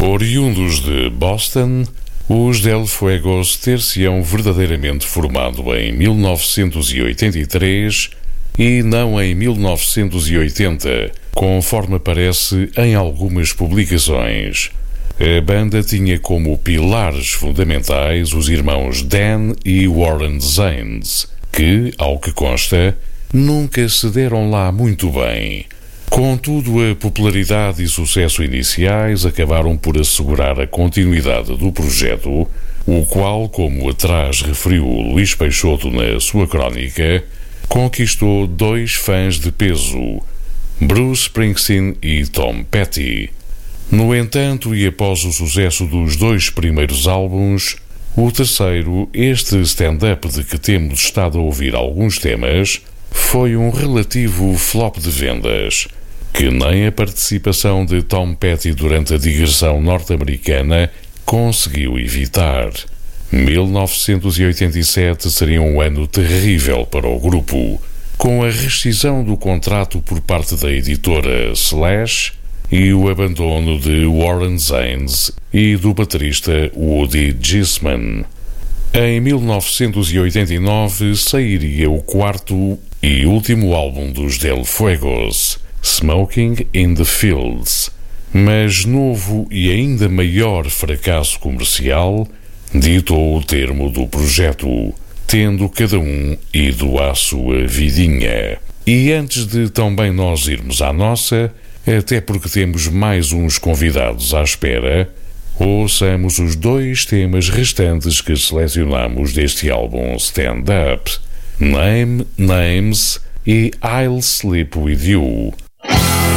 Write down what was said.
Oriundos de Boston, os Del Fuegos ter-se-ão verdadeiramente formado em 1983 e não em 1980, conforme aparece em algumas publicações. A banda tinha como pilares fundamentais os irmãos Dan e Warren Zanes, que, ao que consta, nunca se deram lá muito bem. Contudo, a popularidade e sucesso iniciais acabaram por assegurar a continuidade do projeto, o qual, como atrás referiu Luís Peixoto na sua crónica, conquistou dois fãs de peso, Bruce Springsteen e Tom Petty. No entanto, e após o sucesso dos dois primeiros álbuns, o terceiro, este stand-up de que temos estado a ouvir alguns temas, foi um relativo flop de vendas, que nem a participação de Tom Petty durante a digressão norte-americana conseguiu evitar. 1987 seria um ano terrível para o grupo, com a rescisão do contrato por parte da editora Slash e o abandono de Warren Zanes e do baterista Woody Gisman. Em 1989 sairia o quarto e último álbum dos Del Fuegos, Smoking in the Fields, mas novo e ainda maior fracasso comercial ditou o termo do projeto, tendo cada um ido à sua vidinha. E antes de também nós irmos à nossa, até porque temos mais uns convidados à espera, ouçamos os dois temas restantes que selecionamos deste álbum Stand Up, Name Names e I'll Sleep With You.